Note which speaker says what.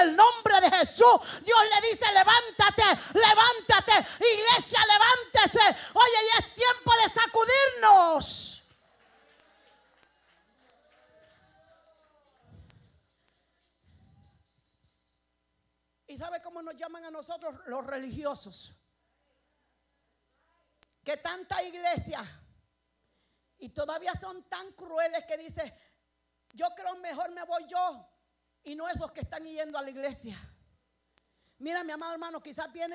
Speaker 1: el nombre de Jesús. Dios le dice: levántate, levántate, iglesia, levántese. Oye, ya es tiempo de sacudirnos. ¿Y sabe cómo nos llaman a nosotros? Los religiosos. Que tanta iglesia y todavía son tan crueles que dicen: yo creo mejor me voy yo y no esos que están yendo a la iglesia. Mira, mi amado hermano, quizás viene